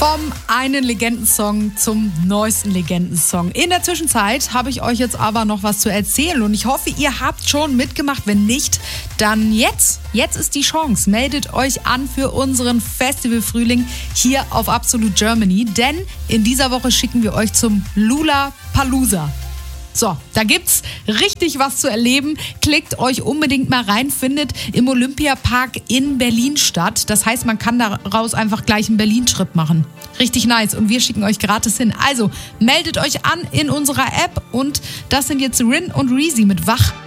Vom einen Legendensong zum neuesten Legendensong. In der Zwischenzeit habe ich euch jetzt aber noch was zu erzählen und ich hoffe, ihr habt schon mitgemacht. Wenn nicht, dann jetzt. Jetzt ist die Chance. Meldet euch an für unseren Festivalfrühling hier auf Absolute Germany, denn in dieser Woche schicken wir euch zum Lollapalooza. So, da gibt's richtig was zu erleben. Klickt euch unbedingt mal rein, findet im Olympiapark in Berlin statt. Das heißt, man kann daraus einfach gleich einen Berlin-Trip machen. Richtig nice und wir schicken euch gratis hin. Also meldet euch an in unserer App und das sind jetzt Rin und Reezy mit Wach.